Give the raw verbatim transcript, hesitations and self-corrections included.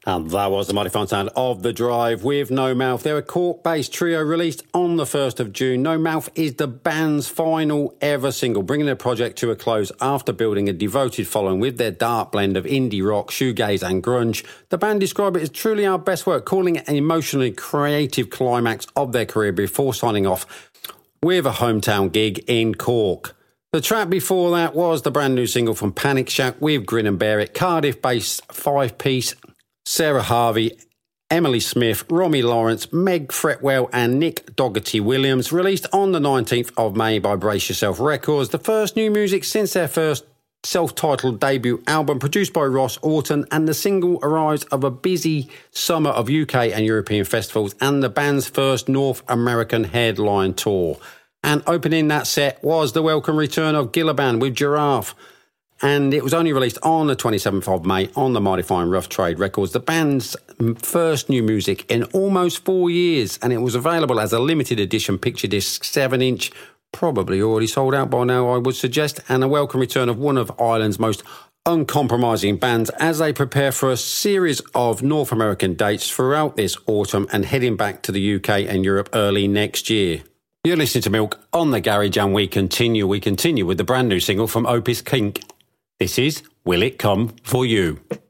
And that was the mighty fine sound of The Drive with No Mouth. They're a Cork-based trio released on the first of June. No Mouth is the band's final ever single, bringing their project to a close after building a devoted following with their dark blend of indie rock, shoegaze and grunge. The band describe it as truly our best work, calling it an emotionally creative climax of their career before signing off with a hometown gig in Cork. The track before that was the brand new single from Panic Shack with Grin and Bear It, Cardiff-based five-piece Sarah Harvey, Emily Smith, Romy Lawrence, Meg Fretwell and Nick Dougherty-Williams, released on the nineteenth of May by Brace Yourself Records, the first new music since their first self-titled debut album, produced by Ross Orton, and the single arrives of a busy summer of U K and European festivals and the band's first North American headline tour. And opening that set was the welcome return of Gilliban with Giraffe, and it was only released on the twenty-seventh of May on the mighty fine Rough Trade Records, the band's first new music in almost four years, and it was available as a limited edition picture disc seven inch, probably already sold out by now, I would suggest, and a welcome return of one of Ireland's most uncompromising bands as they prepare for a series of North American dates throughout this autumn and heading back to the U K and Europe early next year. You're listening to Milk on the Garage, and we continue. We continue with the brand new single from Opus Kink. This is Will It Come For You?